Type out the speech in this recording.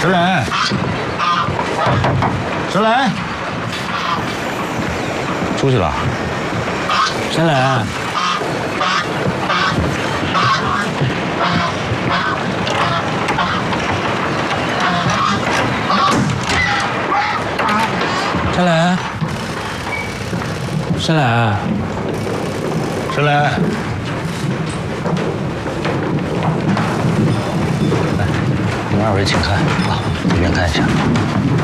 石磊，石磊，出去了。石磊，石磊，石磊，石磊，来，您二位请看啊，里面看一下。